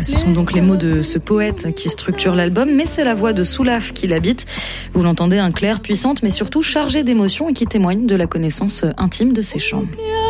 Ce sont donc les mots de ce poète qui structure l'album, mais c'est la voix de Soulaf qui l'habite. Vous l'entendez, un clair, puissante, mais surtout chargée d'émotions et qui témoigne de la connaissance intime de ses chants.